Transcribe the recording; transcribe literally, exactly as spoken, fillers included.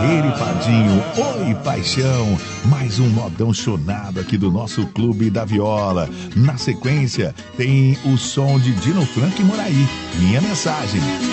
Ele Pardinho, Oi Paixão, mais um modão chonado aqui do nosso Clube da Viola. Na sequência, tem o som de Dino Franco e Moraí, Minha Mensagem.